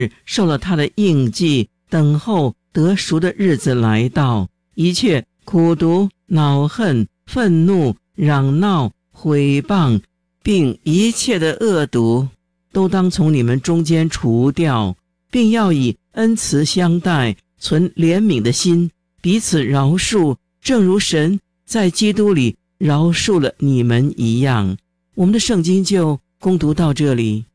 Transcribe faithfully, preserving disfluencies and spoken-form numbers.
受了他的印记，等候得赎的日子来到。一切苦毒、恼恨、愤怒、嚷闹、毁谤，并一切的恶毒，都当从你们中间除掉，并要以恩慈相待，存怜悯的心，彼此饶恕，正如神在基督里饶恕了你们一样。我们的圣经就攻读到这里。